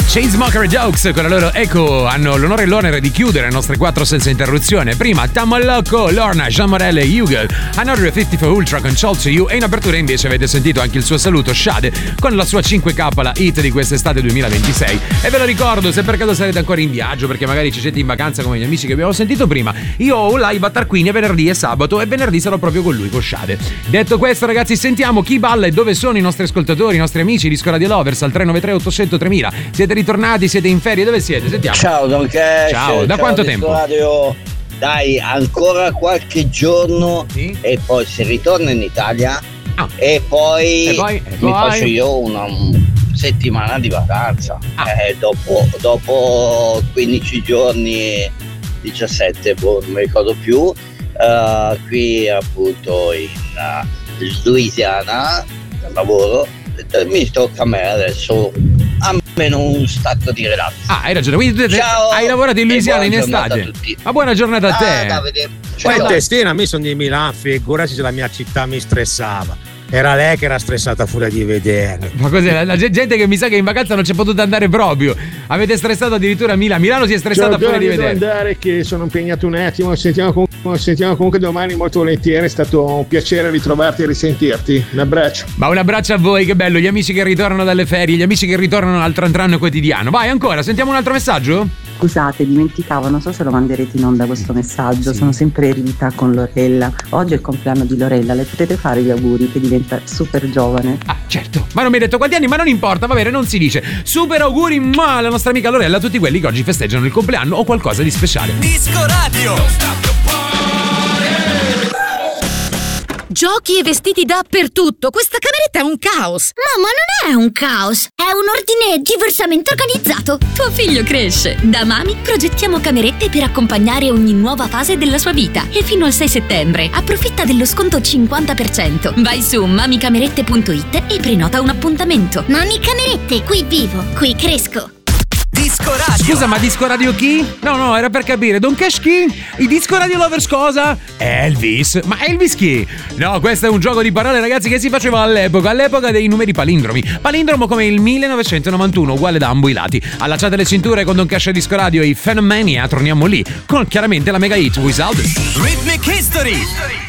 Chainsmokers e Jokes con la loro Echo hanno l'onore e l'onere di chiudere le nostre 4 senza interruzione. Prima Tammo Loco, Lorna, Jean Morel e Hugel, Another 54 Ultra Control to You, e in apertura invece avete sentito anche il suo saluto Shade con la sua 5K, la hit di quest'estate 2026. E ve lo ricordo, se per caso sarete ancora in viaggio, perché magari ci siete in vacanza come gli amici che abbiamo sentito prima, io ho un live a Tarquinia venerdì e sabato, e venerdì sarò proprio con lui, con Shade. Detto questo, ragazzi, sentiamo chi balla e dove sono i nostri ascoltatori, i nostri amici Disco Radio Lovers al 393 800 3000. Siete ritornati, siete in ferie, dove siete? Sentiamo. Ciao Don Cash. Ciao, da quanto tempo? Radio. Dai, ancora qualche giorno, sì? E poi si ritorna in Italia. E poi mi faccio io una settimana di vacanza. Dopo 15 giorni, 17, non mi ricordo più, qui appunto in Louisiana, lavoro. Mi tocca a me adesso almeno un stato di relax. Hai ragione, quindi tu hai lavorato in Louisiana in estate. Ma buona giornata a te. Poi testina, a me sono di Milano, figurati se la mia città mi stressava. Era lei che era stressata fuori di vedere. Ma cos'è? La gente che mi sa che in vacanza non c'è potuta andare proprio. Avete stressato addirittura Milano. Milano si è stressata fuori di vedere. Devo andare, che sono impegnato un attimo. Sentiamo comunque domani molto volentieri. È stato un piacere ritrovarti e risentirti. Un abbraccio. Ma un abbraccio a voi, che bello. Gli amici che ritornano dalle ferie, gli amici che ritornano al tran tran quotidiano. Vai ancora, sentiamo un altro messaggio? Scusate, dimenticavo, non so se lo manderete in onda questo messaggio, sì. Sono sempre in rivalità con Lorella. Oggi è il compleanno di Lorella, le potete fare gli auguri che diventa super giovane? Certo, ma non mi hai detto quanti anni, ma non importa, va bene, non si dice. Super auguri alla nostra amica Lorella, a tutti quelli che oggi festeggiano il compleanno o qualcosa di speciale. Disco Radio. Giochi e vestiti dappertutto. Questa cameretta è un caos. Mamma, non è un caos, è un ordine diversamente organizzato. Tuo figlio cresce. Da Mami progettiamo camerette per accompagnare ogni nuova fase della sua vita. E fino al 6 settembre approfitta dello sconto 50%. Vai su mamicamerette.it e prenota un appuntamento. Mami Camerette, qui vivo, qui cresco. Disco Radio. Scusa, ma Disco Radio chi? No, era per capire. Don Cash chi? I Disco Radio Lovers cosa? Elvis. Ma Elvis chi? No, questo è un gioco di parole, ragazzi, che si faceva all'epoca dei numeri palindromi. Palindromo come il 1991, uguale da ambo i lati. Allacciate le cinture con Don Cash e Disco Radio e i Phenomania, torniamo lì con chiaramente la mega hit Without. Rhythmic History.